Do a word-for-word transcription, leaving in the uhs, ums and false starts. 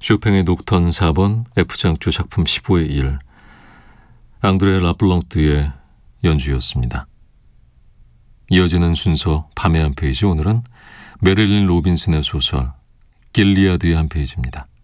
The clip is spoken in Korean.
쇼팽의 녹턴 사 번 F장조 작품 십오의 일, 앙드레 라플랑트의 연주였습니다. 이어지는 순서 밤의 한 페이지, 오늘은 메릴린 로빈슨의 소설 길리아드의 한 페이지입니다.